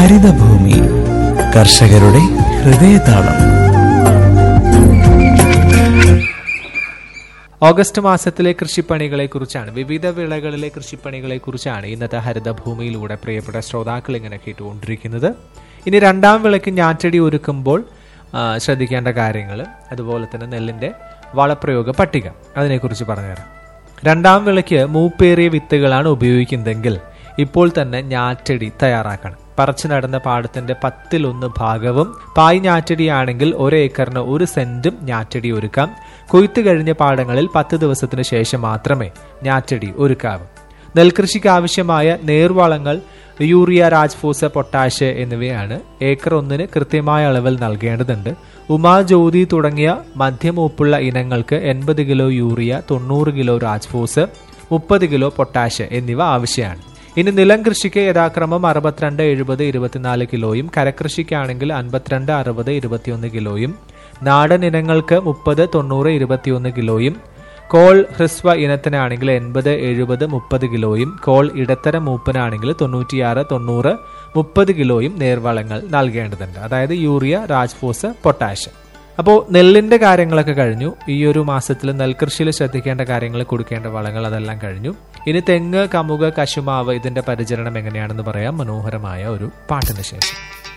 ഹരിതഭൂമി കർഷകരുടെ ഹൃദയതാളം. ഓഗസ്റ്റ് മാസത്തിലെ കൃഷിപ്പണികളെ കുറിച്ചാണ്, വിവിധ വിളകളിലെ കൃഷിപ്പണികളെ കുറിച്ചാണ് ഇന്നത്തെ ഹരിതഭൂമിയിലൂടെ പ്രിയപ്പെട്ട ശ്രോതാക്കൾ ഇങ്ങനെ കേട്ടുകൊണ്ടിരിക്കുന്നത്. ഇനി രണ്ടാം വിളയ്ക്ക് ഞാറ്റടി ഒരുക്കുമ്പോൾ ശ്രദ്ധിക്കേണ്ട കാര്യങ്ങൾ, അതുപോലെ തന്നെ നെല്ലിന്റെ വളപ്രയോഗ പട്ടിക, അതിനെക്കുറിച്ച് പറഞ്ഞുതരാം. രണ്ടാം വിളയ്ക്ക് മൂപ്പേറിയ വിത്തുകളാണ് ഉപയോഗിക്കുന്നതെങ്കിൽ ഇപ്പോൾ തന്നെ ഞാറ്റടി തയ്യാറാക്കണം. പറിച്ചു നടന്ന പാടത്തിന്റെ 1/10 ഭാഗവും പായ് ഞാറ്റടിയാണെങ്കിൽ 1 ഏക്കറിന് 1 സെന്റും ഞാറ്റടി ഒരുക്കാം. കൊയ്ത്ത് കഴിഞ്ഞ പാടങ്ങളിൽ 10 ദിവസത്തിന് ശേഷം മാത്രമേ ഞാറ്റടി ഒരുക്കാവൂ. നെൽകൃഷിക്ക് ആവശ്യമായ നേർവളങ്ങൾ യൂറിയ, രാജ്ഫോസ്, പൊട്ടാഷ് എന്നിവയാണ് ഏക്കർ 1 കൃത്യമായ അളവിൽ നൽകേണ്ടതുണ്ട്. ഉമാ, ജ്യോതി തുടങ്ങിയ മധ്യമൂപ്പുള്ള ഇനങ്ങൾക്ക് 80 kilo urea, 90 kilo Rajphos, 30 kilo potash എന്നിവ ആവശ്യമാണ്. ഇനി നിലം കൃഷിക്ക് യഥാക്രമം 62, 70, 24 കിലോയും, കരകൃഷിക്കാണെങ്കിൽ 52, 60, 21 കിലോയും, നാടൻ ഇനങ്ങൾക്ക് 30, 90, 21 കിലോയും, കോൾ ഹ്രസ്വ ഇനത്തിനാണെങ്കിൽ 80, 70, 30 കിലോയും, കോൾ ഇടത്തരം മൂപ്പനാണെങ്കിൽ 96, 90, 30 കിലോയും നേർവളങ്ങൾ നൽകേണ്ടതുണ്ട്. അതായത് യൂറിയ, രാജ്ഫോസ്, പൊട്ടാഷ്. അപ്പോൾ നെല്ലിന്റെ കാര്യങ്ങളൊക്കെ കഴിഞ്ഞു. ഈ ഒരു മാസത്തിൽ നെൽകൃഷിയിൽ ശ്രദ്ധിക്കേണ്ട കാര്യങ്ങൾ, കൊടുക്കേണ്ട വളങ്ങൾ, അതെല്ലാം കഴിഞ്ഞു. ഇനി തെങ്ങ്, കമുക്, കശുമാവ് ഇതിന്റെ പരിചരണം എങ്ങനെയാണെന്ന് പറയാം മനോഹരമായ ഒരു പാട്ടിന് ശേഷം.